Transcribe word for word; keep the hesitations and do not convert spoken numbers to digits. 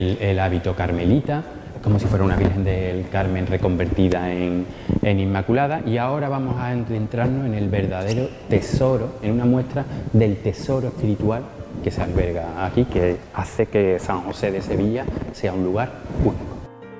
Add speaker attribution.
Speaker 1: el, el hábito carmelita, como si fuera una Virgen del Carmen reconvertida en, en Inmaculada, y ahora vamos a adentrarnos en el verdadero tesoro, en una muestra del tesoro espiritual que se alberga aquí, que hace que San José de Sevilla sea un lugar único.